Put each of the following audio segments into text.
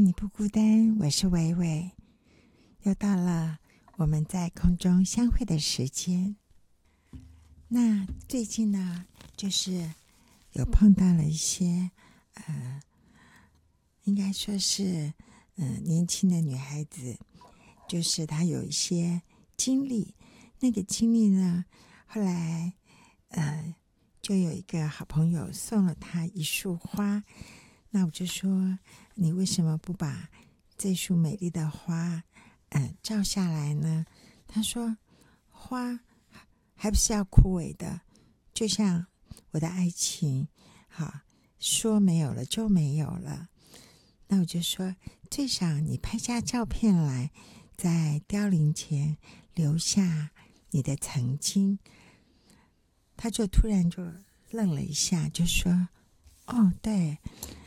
你不孤单，我是伟伟。又到了我们在空中相会的时间。那最近呢，就是有碰到了一些应该说是年轻的女孩子，就是她有一些经历。那个经历呢，后来就有一个好朋友送了她一束花。那我就说，你为什么不把这束美丽的花照下来呢？他说，花还不是要枯萎的，就像我的爱情，好，说没有了就没有了。那我就说，最少你拍下照片来，在凋零前留下你的曾经。他就突然就愣了一下，就说，哦，对，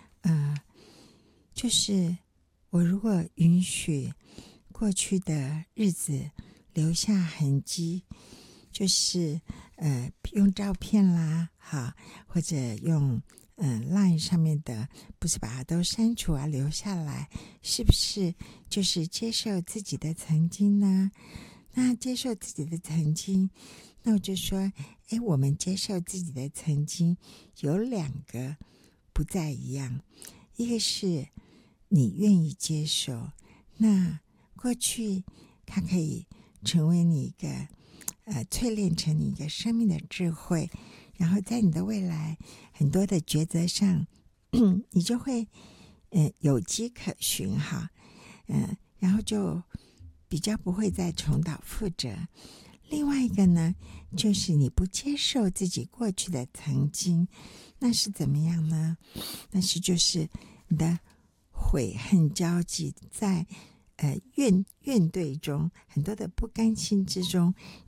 就是我如果允许过去的日子留下痕迹，就是用照片啦，好，或者用LINE 上面的，不是把它都删除啊，留下来，是不是就是接受自己的曾经呢？那接受自己的曾经，那我就说，我们接受自己的曾经有两个不再一样，一个是你愿意接受，那过去它可以成为你一个淬炼成你一个生命的智慧，然后在你的未来很多的抉择上你就会有迹可循哈，然后就比较不会再重蹈覆辙。另外一个呢，就是你不接受自己过去的曾经，那是怎么样呢？那是就是你的悔恨交集，在怨怼中，很多的不甘心之中，